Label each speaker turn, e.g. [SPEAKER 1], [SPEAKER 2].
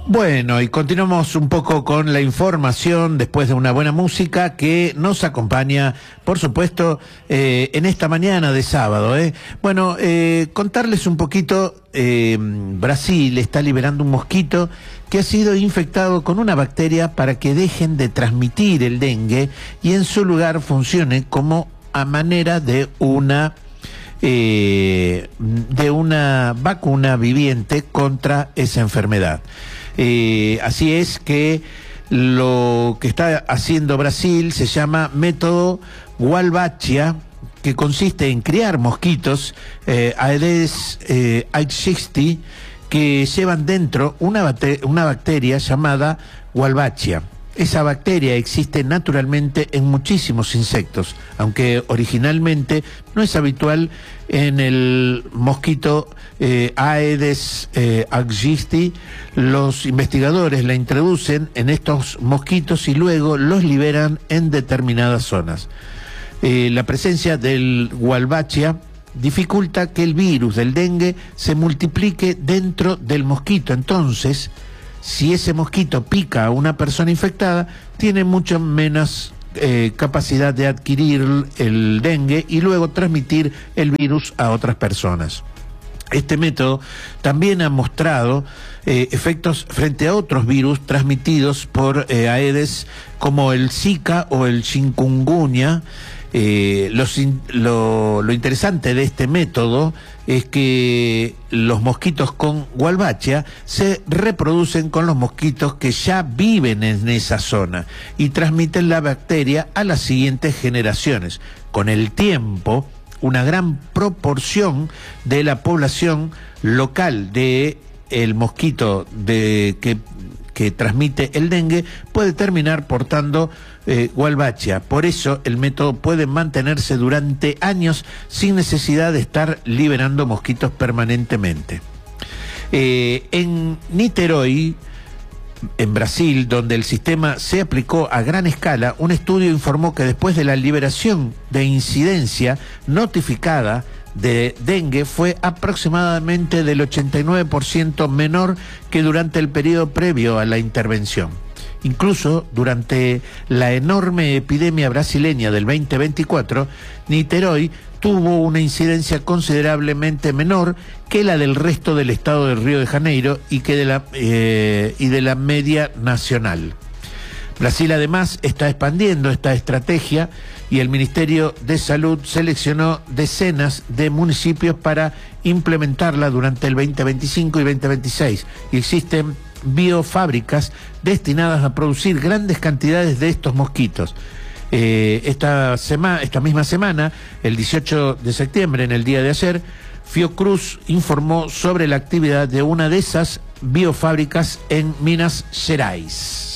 [SPEAKER 1] Bueno, y continuamos un poco con la información después de una buena música que nos acompaña, por supuesto, en esta mañana de sábado. Bueno, contarles un poquito, Brasil está liberando un mosquito que ha sido infectado con una bacteria para que dejen de transmitir el dengue y en su lugar funcione como a manera de una vacuna viviente contra esa enfermedad. Así es que lo que está haciendo Brasil se llama método Wolbachia, que consiste en criar mosquitos Aedes aegypti que llevan dentro una bacteria llamada Wolbachia. Esa bacteria existe naturalmente en muchísimos insectos, aunque originalmente no es habitual en el mosquito Aedes aegypti. Los investigadores la introducen en estos mosquitos y luego los liberan en determinadas zonas. La presencia del Wolbachia dificulta que el virus del dengue se multiplique dentro del mosquito. Entonces, si ese mosquito pica a una persona infectada, tiene mucho menos capacidad de adquirir el dengue y luego transmitir el virus a otras personas. Este método también ha mostrado efectos frente a otros virus transmitidos por Aedes, como el Zika o el chikungunya. Lo interesante de este método es que los mosquitos con Wolbachia se reproducen con los mosquitos que ya viven en esa zona y transmiten la bacteria a las siguientes generaciones. Con el tiempo, una gran proporción de la población local de el mosquito que transmite el dengue puede terminar portando Wolbachia. Por eso el método puede mantenerse durante años sin necesidad de estar liberando mosquitos permanentemente. En Niterói, en Brasil, donde el sistema se aplicó a gran escala, un estudio informó que después de la liberación de incidencia notificada de dengue fue aproximadamente del 89% menor que durante el periodo previo a la intervención. Incluso durante la enorme epidemia brasileña del 2024, Niterói tuvo una incidencia considerablemente menor que la del resto del estado de Río de Janeiro y de la media nacional. Brasil además está expandiendo esta estrategia y el Ministerio de Salud seleccionó decenas de municipios para implementarla durante el 2025 y 2026. Y existen biofábricas destinadas a producir grandes cantidades de estos mosquitos. Esta misma semana, el 18 de septiembre, en el día de ayer, Fiocruz informó sobre la actividad de una de esas biofábricas en Minas Gerais.